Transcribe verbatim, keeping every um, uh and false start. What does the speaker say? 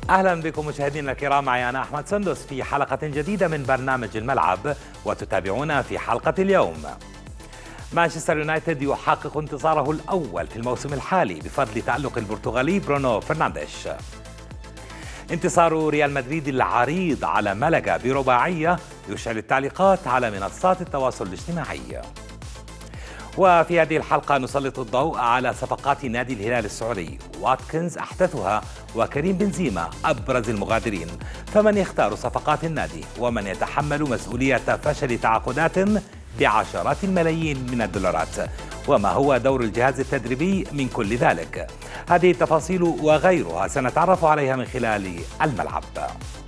أهلا بكم مشاهدينا الكرام، معي أنا أحمد سندس في حلقة جديدة من برنامج الملعب، وتتابعونا في حلقة اليوم. مانشستر يونايتد يحقق انتصاره الأول في الموسم الحالي بفضل تألق البرتغالي برونو فرنانديش. انتصار ريال مدريد العريض على ملقا برباعية يشعل التعليقات على منصات التواصل الاجتماعي. وفي هذه الحلقة نسلط الضوء على صفقات نادي الهلال السعودي، واتكنز أحدثها وكريم بنزيما أبرز المغادرين، فمن يختار صفقات النادي ومن يتحمل مسؤولية فشل تعاقدات بعشرات الملايين من الدولارات، وما هو دور الجهاز التدريبي من كل ذلك. هذه التفاصيل وغيرها سنتعرف عليها من خلال الملعب.